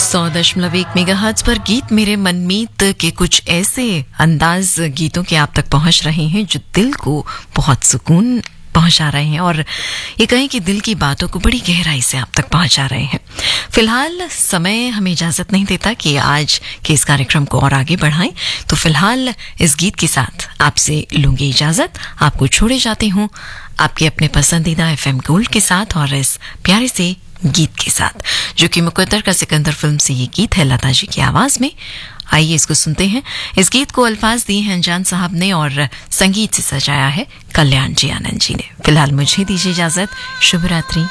100.1 megahertz पर गीत मेरे मनमीत के कुछ ऐसे अंदाज गीतों के आप तक पहुंच रहे हैं जो दिल को बहुत सुकून पहुंचा रहे हैं और ये कहें कि दिल की बातों को बड़ी गहराई से आप तक पहुंचा रहे हैं। फिलहाल समय हमें इजाजत नहीं देता कि आज के इस कार्यक्रम को और आगे बढ़ाएं, तो फिलहाल इस गीत के साथ आपसे लूंगी इजाजत। आपको छोड़े जाती हूं आपके अपने पसंदीदा FM गोल्ड के साथ और इस प्यारे से गीत के साथ, जो कि मुकद्दर का सिकंदर फिल्म से ये गीत है लता जी की आवाज में। आइए इसको सुनते हैं। इस गीत को अल्फाज दिए हैं अनजान साहब ने और संगीत से सजाया है कल्याण जी आनंद जी ने। फिलहाल मुझे दीजिए इजाजत। शुभ रात्रि।